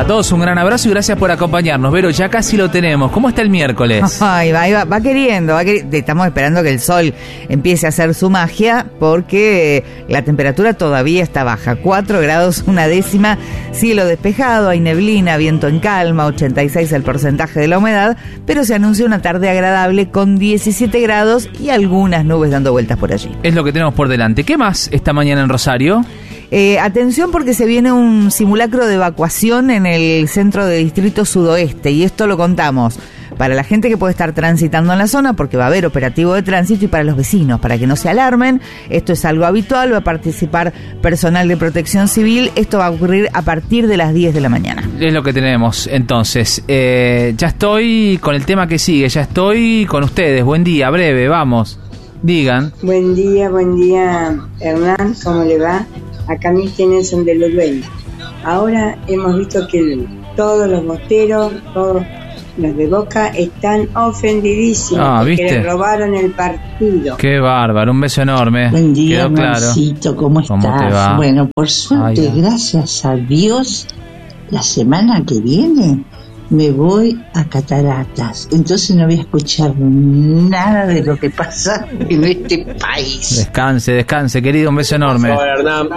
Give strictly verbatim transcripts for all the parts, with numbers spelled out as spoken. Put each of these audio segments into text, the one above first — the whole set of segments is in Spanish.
todos un gran abrazo y gracias por acompañarnos. Vero, ya casi lo tenemos. ¿Cómo está el miércoles? Ay, va, va, va queriendo, va queriendo. Estamos esperando que el sol empiece a hacer su magia porque la temperatura todavía está baja. cuatro grados, una décima, cielo despejado, hay neblina, viento en calma, ochenta y seis el porcentaje de la humedad, pero se anuncia una tarde agradable con diecisiete grados y algunas nubes dando vueltas por allí. Es lo que tenemos por delante. ¿Qué más esta mañana en Rosario? Eh, atención porque se viene un simulacro de evacuación en el centro de distrito sudoeste y esto lo contamos para la gente que puede estar transitando en la zona porque va a haber operativo de tránsito y para los vecinos, para que no se alarmen. Esto es algo habitual, va a participar personal de protección civil. Esto va a ocurrir a partir de las diez de la mañana. Es lo que tenemos entonces. Eh, ya estoy con el tema que sigue, ya estoy con ustedes. Buen día, breve, vamos. Digan. Buen día, buen día, Hernán, ¿cómo le va? Acá Misty Nelson de Ludwig. Ahora hemos visto que el, todos los bosteros, todos los de Boca están ofendidísimos ah, porque ¿viste? le robaron el partido. Qué bárbaro, un beso enorme. Buen día, quedó claro. Marcito, ¿cómo estás? ¿Cómo te va? Bueno, por suerte, Ay, gracias a Dios, la semana que viene me voy a Cataratas, entonces no voy a escuchar nada de lo que pasa en este país. Descanse, descanse, querido, un beso enorme. Hola, Hernán.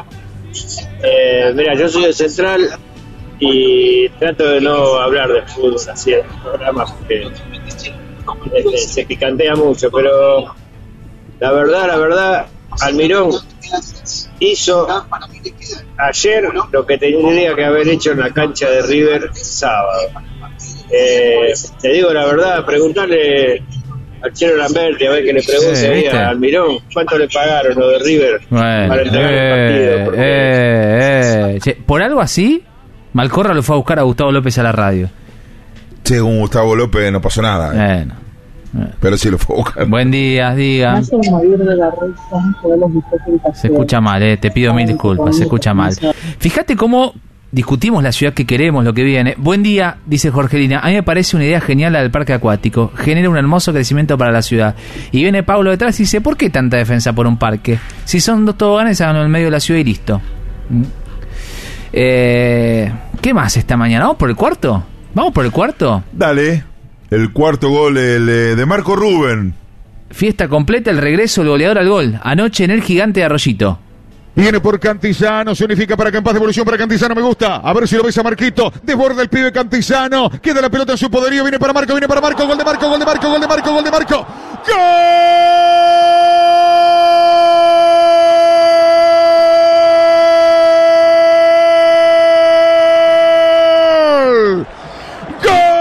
Eh, mira, yo soy de Central y trato de no hablar de fútbol así en el programa porque este, se picantea mucho, pero la verdad, la verdad, Almirón hizo ayer lo que tendría que haber hecho en la cancha de River sábado. Eh, te digo la verdad, preguntarle al Chelo Lamberti a ver que le pregunte Sí, ahí ¿viste? a Almirón cuánto le pagaron lo de River Bueno, para entregar eh, el partido. Porque eh, eh. Che, por algo así, Malcorra lo fue a buscar a Gustavo López a la radio. Según Gustavo López no pasó nada, ¿eh? Bueno, pero sí lo fue a buscar. buen día, digan. Se escucha mal, eh, te pido mil disculpas, se escucha mal. Fíjate cómo discutimos la ciudad que queremos, lo que viene. Buen día, dice Jorgelina. A mí me parece una idea genial la del parque acuático. Genera un hermoso crecimiento para la ciudad. Y viene Pablo detrás y dice, ¿por qué tanta defensa por un parque? Si son dos toboganes, háganlo en el medio de la ciudad y listo. Eh, ¿Qué más esta mañana? ¿Vamos por el cuarto? ¿Vamos por el cuarto? Dale. El cuarto gol el, eh, de Marco Rubén. Fiesta completa, el regreso del goleador al gol. Anoche en el Gigante de Arroyito. Viene por Cantizano, se unifica para que en paz de evolución para Cantizano, me gusta. A ver si lo ves a Marquito, desborda el pibe Cantizano, queda la pelota en su poderío, viene para Marco, viene para Marco, gol de Marco, gol de Marco, gol de Marco, gol de Marco, gol de Marco. ¡Gol!